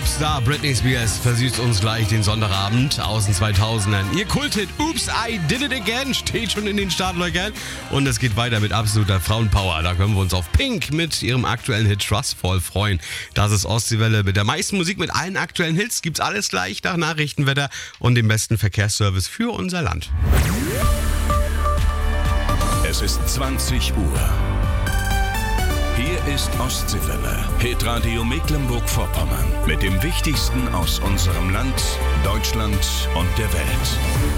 Popstar Britney Spears versüßt uns gleich den Sonntagabend aus den 2000ern. Ihr Kulthit Oops, I Did It Again steht schon in den Startlöchern und es geht weiter mit absoluter Frauenpower. Da können wir uns auf Pink mit ihrem aktuellen Hit Trustful freuen. Das ist Ostseewelle mit der meisten Musik, mit allen aktuellen Hits. Gibt's alles gleich nach Nachrichtenwetter und dem besten Verkehrsservice für unser Land. Es ist 20 Uhr. Hier ist Ostseewelle, Hitradio Mecklenburg-Vorpommern. Mit dem Wichtigsten aus unserem Land, Deutschland und der Welt.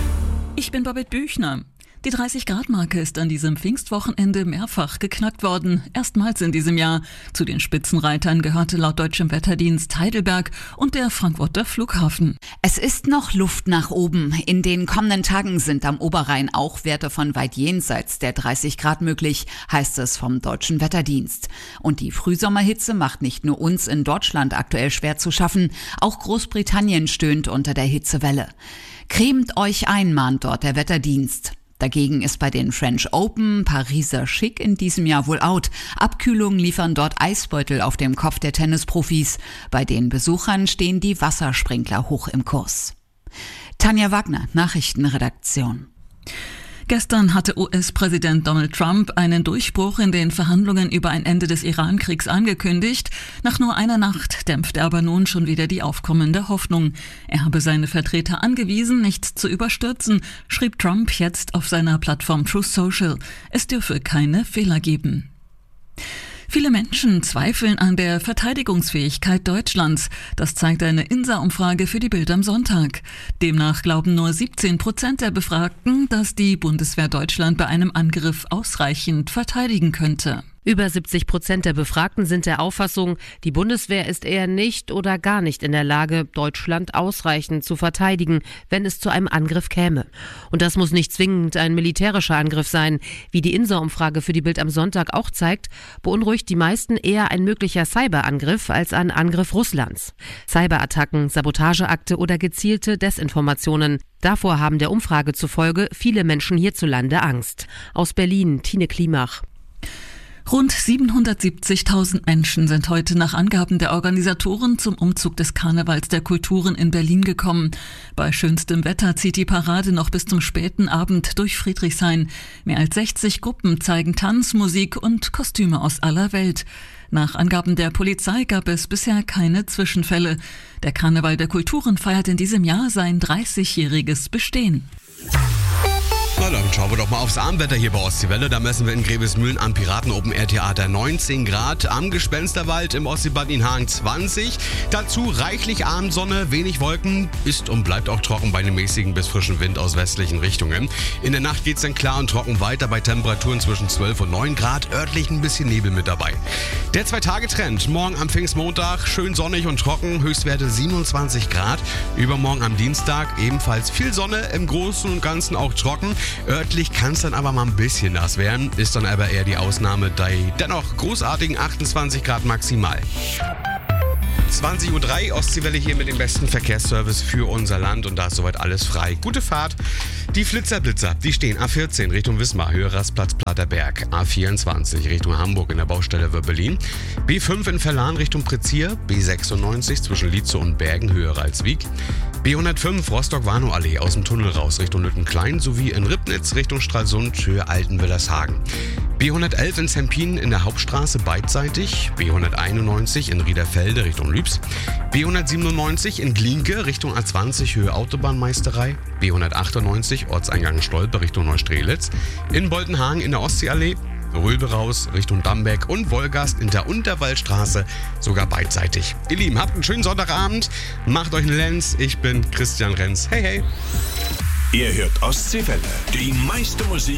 Ich bin Babette Büchner. Die 30-Grad-Marke ist an diesem Pfingstwochenende mehrfach geknackt worden. Erstmals in diesem Jahr. Zu den Spitzenreitern gehörte laut deutschem Wetterdienst Heidelberg und der Frankfurter Flughafen. Es ist noch Luft nach oben. In den kommenden Tagen sind am Oberrhein auch Werte von weit jenseits der 30 Grad möglich, heißt es vom deutschen Wetterdienst. Und die Frühsommerhitze macht nicht nur uns in Deutschland aktuell schwer zu schaffen, auch Großbritannien stöhnt unter der Hitzewelle. Cremt euch ein, mahnt dort der Wetterdienst. Dagegen ist bei den French Open Pariser Schick in diesem Jahr wohl out. Abkühlung liefern dort Eisbeutel auf dem Kopf der Tennisprofis. Bei den Besuchern stehen die Wassersprinkler hoch im Kurs. Tanja Wagner, Nachrichtenredaktion. Gestern hatte US-Präsident Donald Trump einen Durchbruch in den Verhandlungen über ein Ende des Iran-Kriegs angekündigt. Nach nur einer Nacht dämpfte aber nun schon wieder die aufkommende Hoffnung. Er habe seine Vertreter angewiesen, nichts zu überstürzen, schrieb Trump jetzt auf seiner Plattform Truth Social. Es dürfe keine Fehler geben. Viele Menschen zweifeln an der Verteidigungsfähigkeit Deutschlands. Das zeigt eine INSA-Umfrage für die Bild am Sonntag. Demnach glauben nur 17% der Befragten, dass die Bundeswehr Deutschland bei einem Angriff ausreichend verteidigen könnte. Über 70% der Befragten sind der Auffassung, die Bundeswehr ist eher nicht oder gar nicht in der Lage, Deutschland ausreichend zu verteidigen, wenn es zu einem Angriff käme. Und das muss nicht zwingend ein militärischer Angriff sein. Wie die INSA-Umfrage für die Bild am Sonntag auch zeigt, beunruhigt die meisten eher ein möglicher Cyberangriff als ein Angriff Russlands. Cyberattacken, Sabotageakte oder gezielte Desinformationen. Davor haben der Umfrage zufolge viele Menschen hierzulande Angst. Aus Berlin, Tine Klimach. Rund 770.000 Menschen sind heute nach Angaben der Organisatoren zum Umzug des Karnevals der Kulturen in Berlin gekommen. Bei schönstem Wetter zieht die Parade noch bis zum späten Abend durch Friedrichshain. Mehr als 60 Gruppen zeigen Tanz, Musik und Kostüme aus aller Welt. Nach Angaben der Polizei gab es bisher keine Zwischenfälle. Der Karneval der Kulturen feiert in diesem Jahr sein 30-jähriges Bestehen. Na dann schauen wir doch mal aufs Abendwetter hier bei Ostseewelle. Da messen wir in Grevesmühlen am Piraten-Open-Air-Theater 19 Grad, am Gespensterwald im Ostseebad Nienhagen 20. Dazu reichlich Abendsonne, wenig Wolken, ist und bleibt auch trocken bei einem mäßigen bis frischen Wind aus westlichen Richtungen. In der Nacht geht's dann klar und trocken weiter bei Temperaturen zwischen 12 und 9 Grad, örtlich ein bisschen Nebel mit dabei. Der 2-Tage-Trend, morgen am Pfingstmontag schön sonnig und trocken, Höchstwerte 27 Grad. Übermorgen am Dienstag ebenfalls viel Sonne, im Großen und Ganzen auch trocken. Örtlich kann es dann aber mal ein bisschen nass werden, ist dann aber eher die Ausnahme, dennoch großartigen 28 Grad maximal. 20.03 Uhr, Ostseewelle hier mit dem besten Verkehrsservice für unser Land und da ist soweit alles frei. Gute Fahrt. Die Flitzer, die stehen A14 Richtung Wismar, Höherrastplatz Platterberg, A24 Richtung Hamburg in der Baustelle Wöbbelin, B5 in Verlan Richtung Prezier, B96 zwischen Lietzow und Bergen, Höhe Ralswiek, B105 Rostock-Warnow-Allee aus dem Tunnel raus Richtung Lüttenklein sowie in Ribnitz Richtung Stralsund, Höhe Altenwillershagen. B111 in Sempin in der Hauptstraße beidseitig, B191 in Riederfelde Richtung Lübs, B197 in Glienke Richtung A20 Höhe Autobahnmeisterei, B198 Ortseingang Stolpe Richtung Neustrelitz, in Boltenhagen in der Ostseeallee, Rülbe raus Richtung Dambeck und Wolgast in der Unterwallstraße sogar beidseitig. Ihr Lieben, habt einen schönen Sonntagabend, macht euch einen Lenz, ich bin Christian Renz. Hey, hey! Ihr hört Ostseewelle, die meiste Musik